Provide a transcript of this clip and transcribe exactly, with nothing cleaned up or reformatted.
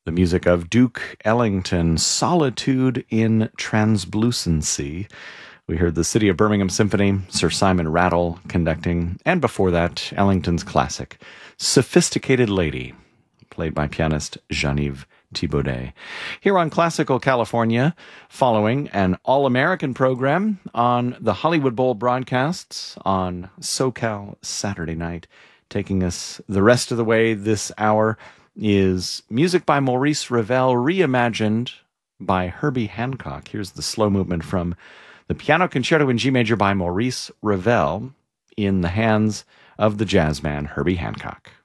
The music of Duke Ellington, Solitude in Translucency. We heard the City of Birmingham Symphony, Sir Simon Rattle conducting, and before that, Ellington's classic, Sophisticated Lady, played by pianist Jean-Yves Thibaudet. Here on Classical California, following an all-American program on the Hollywood Bowl broadcasts on SoCal Saturday night. Taking us the rest of the way this hour is music by Maurice Ravel, reimagined by Herbie Hancock. Here's the slow movement from the Piano Concerto in G Major by Maurice Ravel in the hands of the jazzman Herbie Hancock.